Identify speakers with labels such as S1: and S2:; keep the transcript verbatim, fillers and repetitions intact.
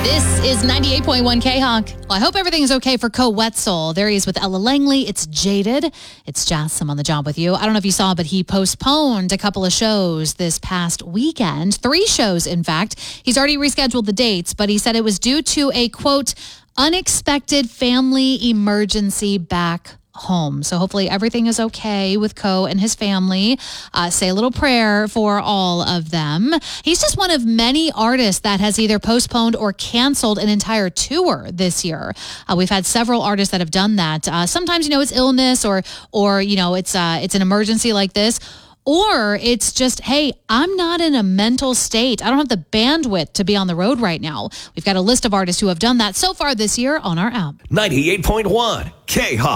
S1: This is ninety-eight point one K-Hawk. Well, I hope everything is okay for Ko Wetzel. There he is with Ella Langley. It's Jaded. It's Jassim on the job with you. I don't know if you saw, but he postponed a couple of shows this past weekend. Three shows, in fact. He's already rescheduled the dates, but he said it was due to a, quote, unexpected family emergency back home. So hopefully everything is okay with Ko and his family. Uh, say a little prayer for all of them. He's just one of many artists that has either postponed or canceled an entire tour this year. Uh, we've had several artists that have done that. Uh, sometimes, you know, it's illness or, or you know, it's uh, it's an emergency like this. Or it's just, hey, I'm not in a mental state. I don't have the bandwidth to be on the road right now. We've got a list of artists who have done that so far this year on our app.
S2: ninety-eight point one K-Hawk.